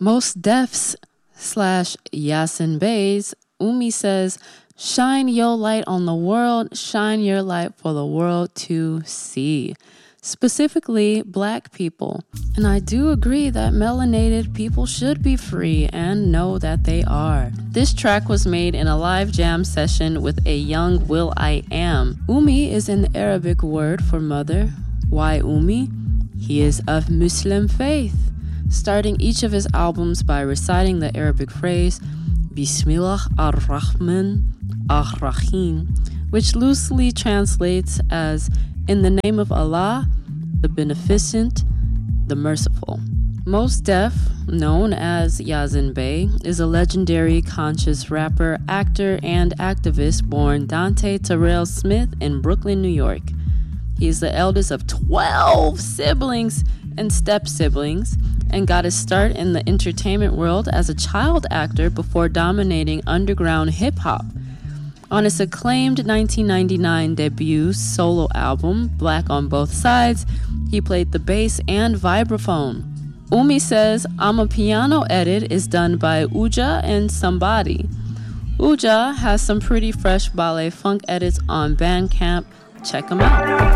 Most Defs / Yasin Bey's, Umi says, shine your light on the world, shine your light for the world to see. Specifically, Black people. And I do agree that melanated people should be free and know that they are. This track was made in a live jam session with a young will.i.am. Umi is an Arabic word for mother. Why Umi? He is of Muslim faith, starting each of his albums by reciting the Arabic phrase Bismillah ar-Rahman ar-Rahim, which loosely translates as in the name of Allah, the Beneficent, the Merciful. Mos Def, known as Yasin Bey, is a legendary conscious rapper, actor, and activist born Dante Terrell Smith in Brooklyn, New York. He is the eldest of 12 siblings and step-siblings, and got his start in the entertainment world as a child actor before dominating underground hip-hop. On his acclaimed 1999 debut solo album, Black on Both Sides, he played the bass and vibraphone. Umi says I'm a Piano edit is done by Uja and Somebody. Uja has some pretty fresh ballet funk edits on Bandcamp. Check them out.